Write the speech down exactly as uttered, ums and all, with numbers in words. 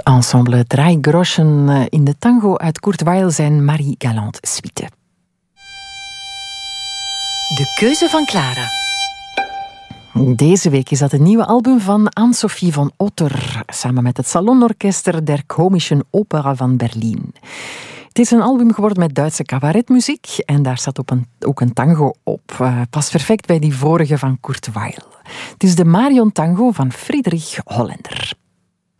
Ensemble Drei Groschen in de tango uit Kurt Weill zijn Marie Galante suite. De keuze van Clara. Deze week is dat een nieuwe album van Anne-Sophie von Otter, samen met het Salonorchester der Komischen Oper van Berlin. Het is een album geworden met Duitse cabaretmuziek en daar staat op een, ook een tango op. Uh, past perfect bij die vorige van Kurt Weill. Het is de Marion Tango van Friedrich Hollaender.